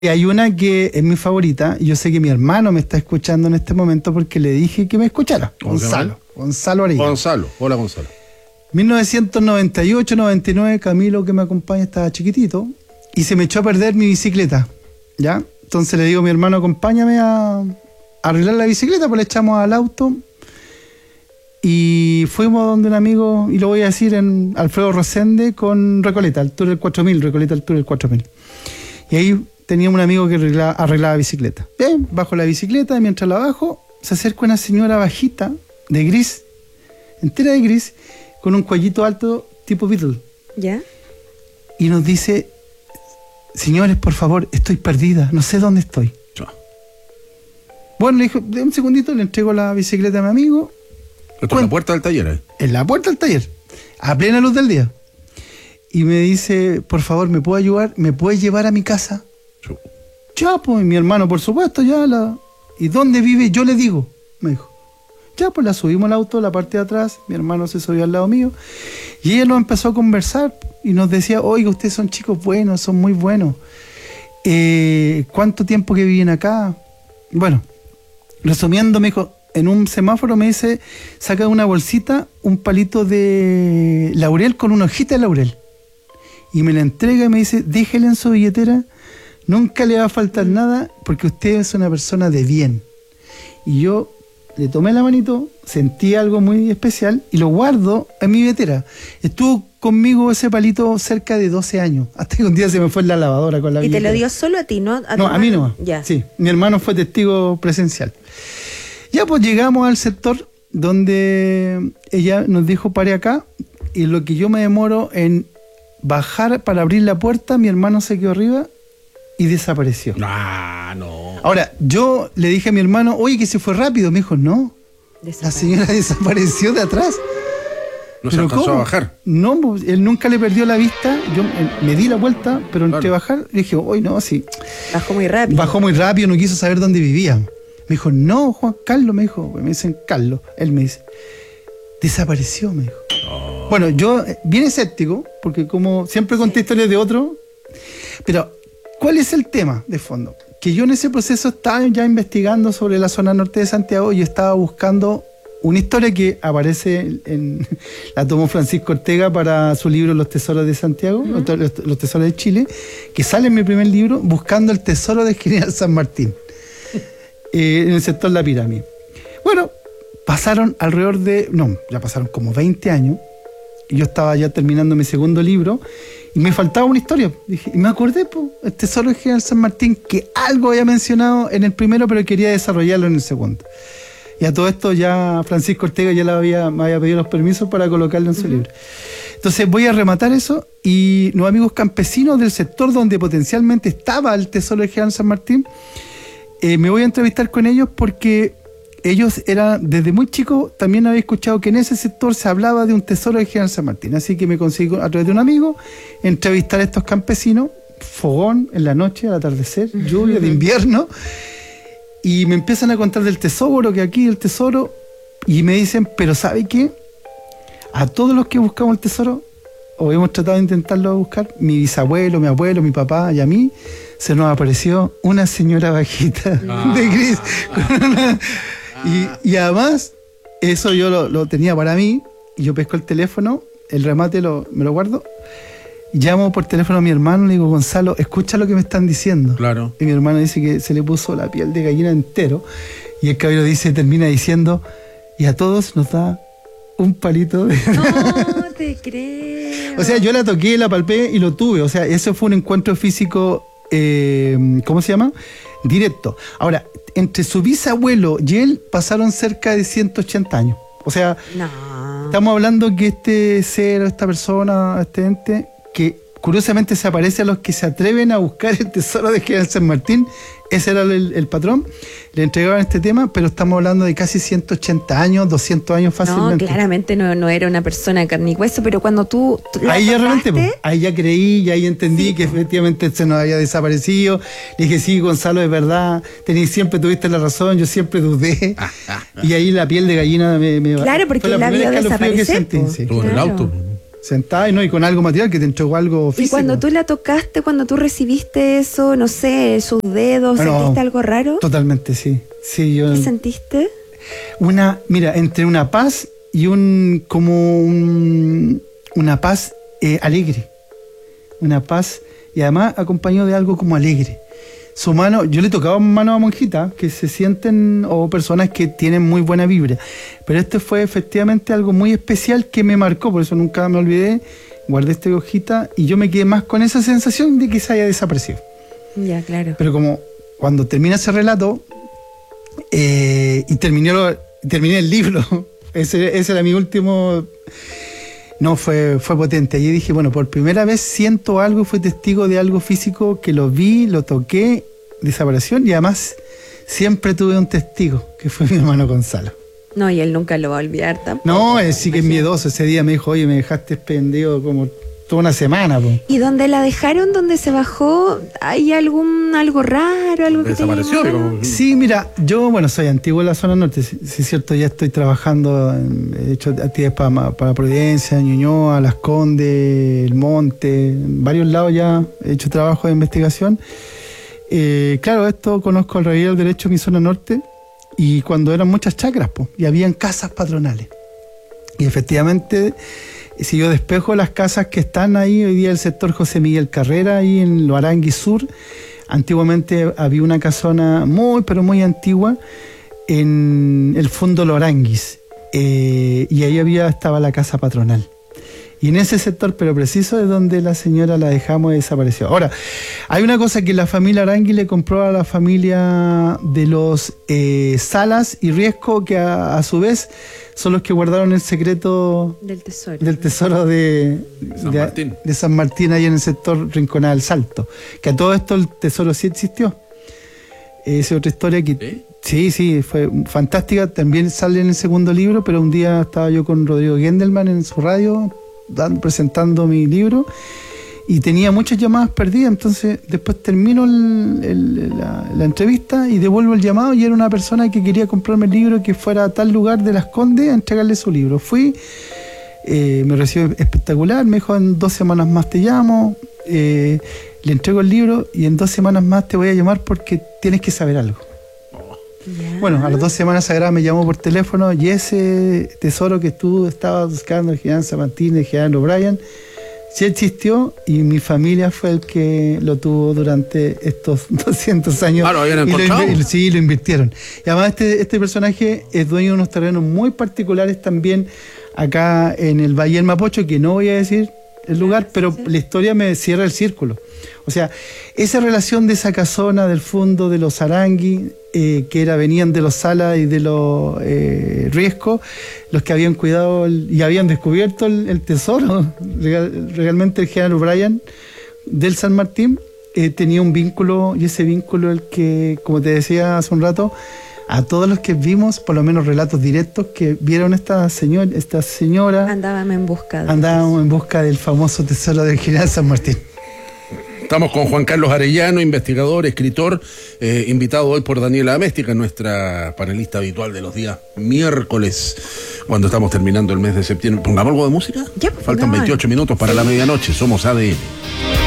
Y hay una que es mi favorita, y yo sé que mi hermano me está escuchando en este momento porque le dije que me escuchara. Gonzalo Arellano. Gonzalo, hola Gonzalo. 1998-99, Camilo, que me acompaña, estaba chiquitito, y se me echó a perder mi bicicleta, ¿ya? Entonces le digo a mi hermano, acompáñame a arreglar la bicicleta, pues le echamos al auto, y fuimos donde un amigo, y lo voy a decir, en Alfredo Rosende, con Recoleta, altura del 4000, Recoleta, altura del 4000. Y ahí teníamos un amigo que arreglaba bicicleta. Bien, bajo la bicicleta, y mientras la bajo, se acerca una señora bajita, de gris, entera de gris, con un cuellito alto tipo Beatle. ¿Ya? Y nos dice, señores, por favor, estoy perdida, no sé dónde estoy. Bueno, le dijo, de un segundito, le entrego la bicicleta a mi amigo. Esto en la puerta del taller, En la puerta del taller, a plena luz del día. Y me dice, por favor, ¿me puede ayudar? ¿Me puede llevar a mi casa? Ya, pues, mi hermano, por supuesto, ya la... ¿Y dónde vive? Yo le digo, me dijo. Ya, pues la subimos al auto, la parte de atrás, mi hermano se subió al lado mío, y ella nos empezó a conversar, y nos decía, oiga, ustedes son chicos buenos, son muy buenos. ¿Cuánto tiempo que viven acá? Bueno, resumiendo, me dijo, en un semáforo me dice, saca de una bolsita un palito de laurel con una hojita de laurel. Y me la entrega y me dice, déjela en su billetera, nunca le va a faltar nada, porque usted es una persona de bien. Y yo le tomé la manito, sentí algo muy especial y lo guardo en mi billetera. Estuvo conmigo ese palito cerca de 12 años, hasta que un día se me fue en la lavadora con la billetera. ¿Y te lo dio solo a ti, no? No, a mí no. Ya. Sí, mi hermano fue testigo presencial. Ya pues llegamos al sector donde ella nos dijo pare acá, y lo que yo me demoro en bajar para abrir la puerta, mi hermano se quedó arriba y desapareció. Ah, no. Ahora, yo le dije a mi hermano, oye, que se fue rápido. Me dijo, no, la señora desapareció de atrás. ¿No se alcanzó a bajar? No, él nunca le perdió la vista. Yo me di la vuelta, pero entre bajar, le dije, oye, no, sí. Bajó muy rápido. Bajó muy rápido, no quiso saber dónde vivía. Me dijo, no, Juan Carlos, me dijo. Me dicen Carlos. Él me dice, desapareció, me dijo. Oh. Bueno, yo, bien escéptico, porque como siempre conté historias de otro, pero ¿cuál es el tema de fondo? Que yo en ese proceso estaba ya investigando sobre la zona norte de Santiago y estaba buscando una historia que aparece la tomó Francisco Ortega para su libro Los Tesoros de Santiago, los Tesoros de Chile, que sale en mi primer libro, buscando el tesoro de General San Martín, en el sector La Pirámide. Bueno, pasaron ya pasaron como 20 años, y yo estaba ya terminando mi segundo libro, y me faltaba una historia. Dije, y me acordé, el tesoro de General San Martín, que algo había mencionado en el primero, pero quería desarrollarlo en el segundo. Y a todo esto ya Francisco Ortega ya me había pedido los permisos para colocarlo en su libro. Entonces voy a rematar eso, y los amigos campesinos del sector donde potencialmente estaba el tesoro de General San Martín, me voy a entrevistar con ellos porque ellos eran, desde muy chicos, también había escuchado que en ese sector se hablaba de un tesoro de General San Martín. Así que me consigo, a través de un amigo, entrevistar a estos campesinos, fogón en la noche, al atardecer, lluvia de invierno, y me empiezan a contar del tesoro, que aquí el tesoro, y me dicen, pero ¿sabe qué? A todos los que buscamos el tesoro, o hemos tratado de intentarlo buscar, mi bisabuelo, mi abuelo, mi papá y a mí, se nos apareció una señora bajita de gris, con una... Y además, eso yo lo tenía para mí, y yo pesco el teléfono, el remate me lo guardo, llamo por teléfono a mi hermano, le digo, Gonzalo, escucha lo que me están diciendo. Claro. Y mi hermano dice que se le puso la piel de gallina entero, y el caballero termina diciendo, y a todos nos da un palito de... No te creo. O sea, yo la toqué, la palpé y lo tuve. O sea, eso fue un encuentro físico, ¿cómo se llama? Directo. Ahora, entre su bisabuelo y él pasaron cerca de 180 años. O sea, estamos hablando que este ser, esta persona, este ente, que curiosamente se aparece a los que se atreven a buscar el tesoro de General San Martín, ese era el patrón, le entregaban este tema, pero estamos hablando de casi 180 años, 200 años fácilmente. No, claramente no era una persona de carne y hueso, pero cuando tú ahí ya realmente, ahí ya creí, y ahí entendí que efectivamente se nos había desaparecido. Le dije, sí, Gonzalo, es verdad, siempre tuviste la razón, yo siempre dudé. Y ahí la piel de gallina me claro, porque él había desaparecido. Todo en el auto. sentada y con algo material que te entregó algo físico. Y cuando tú la tocaste, cuando tú recibiste eso, no sé, sus dedos, ¿sentiste algo raro? Totalmente, sí. ¿Qué sentiste? Mira, entre una paz y una paz alegre. Una paz y además acompañado de algo como alegre. Su mano, yo le tocaba mano a monjitas que se sienten o personas que tienen muy buena vibra, pero este fue efectivamente algo muy especial que me marcó, por eso nunca me olvidé, guardé esta hojita y yo me quedé más con esa sensación de que se haya desaparecido. Ya, claro. Pero como cuando termina ese relato y terminé el libro, ese era mi último... No, fue potente. Allí dije, bueno, por primera vez siento algo, fui testigo de algo físico que lo vi, lo toqué, desapareció, y además siempre tuve un testigo, que fue mi hermano Gonzalo. No, y él nunca lo va a olvidar tampoco. No, él sí que es miedoso. Ese día me dijo, oye, me dejaste pendido como toda una semana. Po. ¿Y donde la dejaron, donde se bajó, hay algo raro, algo que desapareció? Sí, mira, yo, soy antiguo en la zona norte, sí es cierto, ya estoy trabajando, he hecho actividades para Providencia, Ñuñoa, Las Condes, El Monte, en varios lados ya he hecho trabajo de investigación. Claro, esto conozco al raíz del derecho en mi zona norte, y cuando eran muchas chacras, y habían casas patronales. Y efectivamente, si yo despejo las casas que están ahí, hoy día el sector José Miguel Carrera, ahí en Lo Aranguis Sur, antiguamente había una casona pero muy antigua en el fondo Lo Aranguis, y ahí estaba la casa patronal. Y en ese sector, pero preciso, es donde la señora la dejamos y desapareció. Ahora, hay una cosa que la familia Arangui le compró a la familia de los Salas y Riesco, que a su vez son los que guardaron el secreto del tesoro de San Martín, ahí en el sector Rinconada del Salto. Que a todo esto el tesoro sí existió. Esa es otra historia que... Sí, fue fantástica. También sale en el segundo libro, pero un día estaba yo con Rodrigo Gendelman en su radio presentando mi libro y tenía muchas llamadas perdidas, entonces después termino la entrevista y devuelvo el llamado y era una persona que quería comprarme el libro, que fuera a tal lugar de Las Condes a entregarle su libro. Fui, me recibió espectacular, me dijo, en 2 semanas más te llamo, le entrego el libro y en 2 semanas más te voy a llamar porque tienes que saber algo. Yeah. Bueno, a las 2 semanas Sagrada me llamó por teléfono y ese tesoro que tú estabas buscando, el general San Martín, el general O'Brien, sí existió y mi familia fue el que lo tuvo durante estos 200 años. Ah, ¿lo habían encontrado? Sí, lo invirtieron. Y además este personaje es dueño de unos terrenos muy particulares también acá en el Valle del Mapocho, que no voy a decir el lugar, pero la historia me cierra el círculo. O sea, esa relación de esa casona del fondo de los Arangui, que venían de los Salas y de los Riesco, los que habían cuidado y habían descubierto el tesoro. Realmente el general O'Brien del San Martín tenía un vínculo, y ese vínculo el que, como te decía hace un rato, a todos los que vimos, por lo menos relatos directos, que vieron esta señora andábamos en busca del famoso tesoro del general San Martín. Estamos con Juan Carlos Arellano, investigador, escritor, invitado hoy por Daniela Améstica, nuestra panelista habitual de los días miércoles, cuando estamos terminando el mes de septiembre. ¿Pongamos algo de música? Ya, Faltan 28 minutos para la medianoche. Somos ADN.